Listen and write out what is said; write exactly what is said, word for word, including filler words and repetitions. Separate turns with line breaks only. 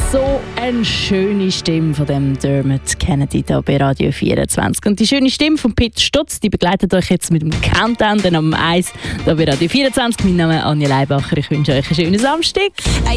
So eine schöne Stimme von dem Dermot Kennedy hier bei Radio vierundzwanzig. Und die schöne Stimme von Peter Stutz, die begleitet euch jetzt mit dem Countdown, dann am eins hier bei Radio vierundzwanzig. Mein Name ist Anja Leibacher. Ich wünsche euch einen schönen Samstag.